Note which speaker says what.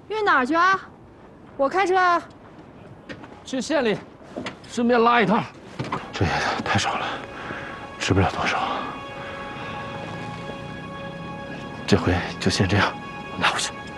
Speaker 1: 运哪儿去啊？我开车啊。
Speaker 2: 去县里，顺便拉一趟。
Speaker 3: 这也太少了，值不了多少。这回就先这样，拿回去。